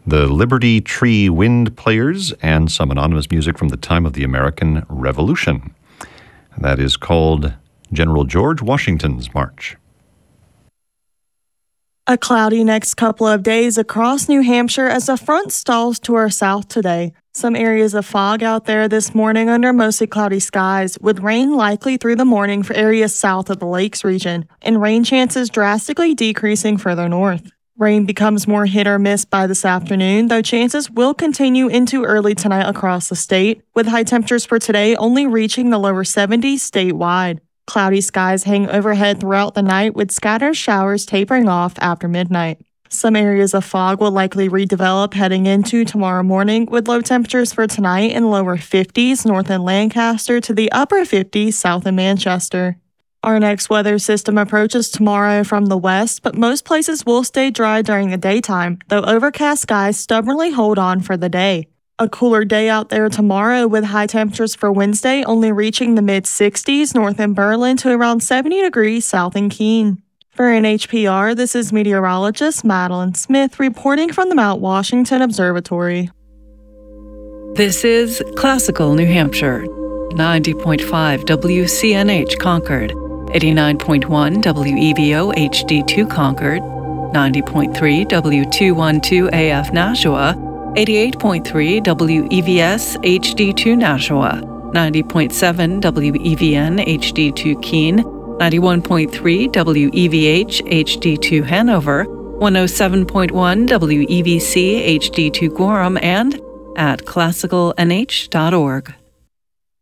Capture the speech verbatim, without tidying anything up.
the Liberty Tree Wind Players, and some anonymous music from the time of the American Revolution. That is called General George Washington's March. A cloudy next couple of days across New Hampshire as the front stalls to our south today. Some areas of fog out there this morning under mostly cloudy skies, with rain likely through the morning for areas south of the Lakes region, and rain chances drastically decreasing further north. Rain becomes more hit or miss by this afternoon, though chances will continue into early tonight across the state, with high temperatures for today only reaching the lower seventies statewide. Cloudy skies hang overhead throughout the night, with scattered showers tapering off after midnight. Some areas of fog will likely redevelop heading into tomorrow morning, with low temperatures for tonight in lower fifties north in Lancaster to the upper fifties south in Manchester. Our next weather system approaches tomorrow from the west, but most places will stay dry during the daytime, though overcast skies stubbornly hold on for the day. A cooler day out there tomorrow, with high temperatures for Wednesday only reaching the mid-sixties north in Berlin to around seventy degrees south in Keene. For N H P R, this is meteorologist Madeline Smith reporting from the Mount Washington Observatory. This is Classical New Hampshire, ninety point five W C N H Concord, eighty-nine point one W E V O H D two Concord, ninety point three W two twelve A F Nashua, eighty-eight point three W E V S H D two Nashua, ninety point seven W E V N H D two Keene, ninety-one point three W E V H H D two Hanover, one oh seven point one W E V C H D two Gorham, and at classical N H dot org.